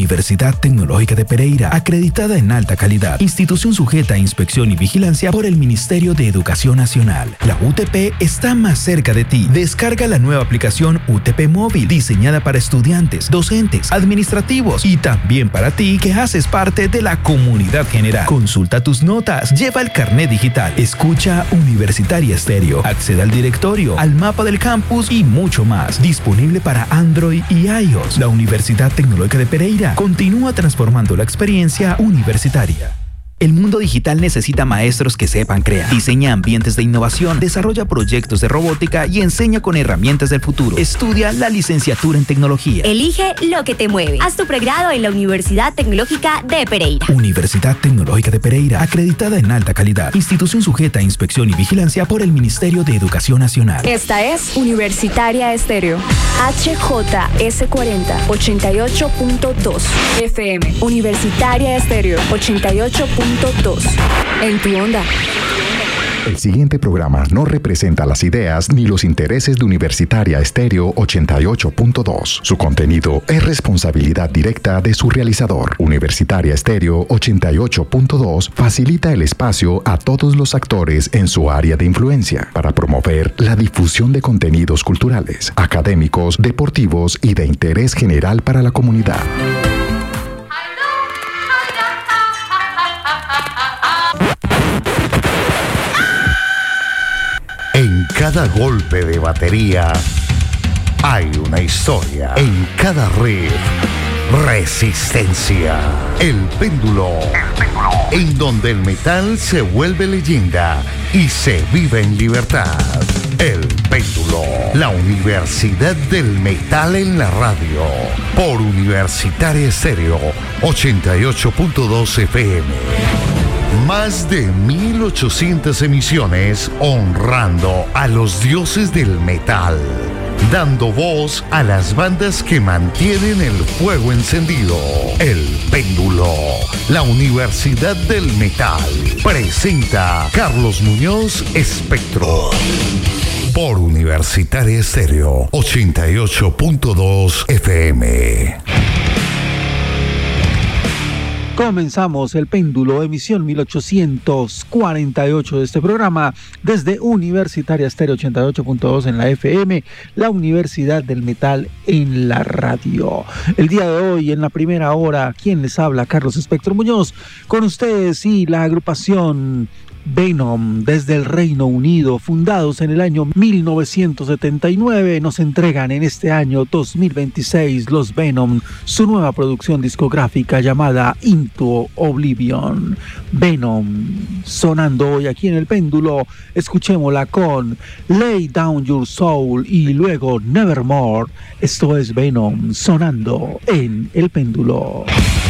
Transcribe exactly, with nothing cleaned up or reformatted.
Universidad Tecnológica de Pereira, acreditada en alta calidad, institución sujeta a inspección y vigilancia por el Ministerio de Educación Nacional. La U T P está más cerca de ti. Descarga la nueva aplicación U T P Móvil, diseñada para estudiantes, docentes, administrativos y también para ti que haces parte de la comunidad general. Consulta tus notas, lleva el carnet digital, escucha Universitaria Estéreo, acceda al directorio, al mapa del campus y mucho más. Disponible para Android y iOS. La Universidad Tecnológica de Pereira continúa transformando la experiencia universitaria. El mundo digital necesita maestros que sepan crear. Diseña ambientes de innovación, desarrolla proyectos de robótica y enseña con herramientas del futuro. Estudia la licenciatura en tecnología. Elige lo que te mueve. Haz tu pregrado en la Universidad Tecnológica de Pereira. Universidad Tecnológica de Pereira, acreditada en alta calidad. Institución sujeta a inspección y vigilancia por el Ministerio de Educación Nacional. Esta es Universitaria Estéreo. H J S cuarenta, ochenta y ocho punto dos F M. Universitaria Estéreo, ochenta y ocho punto dos. En tu onda. El siguiente programa no representa las ideas ni los intereses de Universitaria Estéreo ochenta y ocho punto dos. Su contenido es responsabilidad directa de su realizador. Universitaria Estéreo ochenta y ocho punto dos facilita el espacio a todos los actores en su área de influencia para promover la difusión de contenidos culturales, académicos, deportivos y de interés general para la comunidad. En cada golpe de batería hay una historia. En cada riff, resistencia. El péndulo. El péndulo. En donde el metal se vuelve leyenda y se vive en libertad. El péndulo. La Universidad del Metal en la radio. Por Universitaria Estéreo ochenta y ocho punto dos F M. Más de mil ochocientas emisiones honrando a los dioses del metal, dando voz a las bandas que mantienen el fuego encendido. El Péndulo, la Universidad del Metal, presenta Carlos Muñoz Espectro. Por Universitaria Estéreo ochenta y ocho punto dos F M. Comenzamos el péndulo, emisión mil ochocientos cuarenta y ocho de este programa, desde Universitaria Estéreo ochenta y ocho punto dos en la F M, la Universidad del Metal en la radio. El día de hoy, en la primera hora, ¿quién les habla? Carlos Espectro Muñoz, con ustedes y la agrupación Venom, desde el Reino Unido, fundados en el año mil novecientos setenta y nueve, nos entregan en este año dos mil veintiséis los Venom, su nueva producción discográfica llamada Into Oblivion. Venom, sonando hoy aquí en el péndulo, escuchémosla con Lay Down Your Soul y luego Nevermore. Esto es Venom, sonando en el péndulo.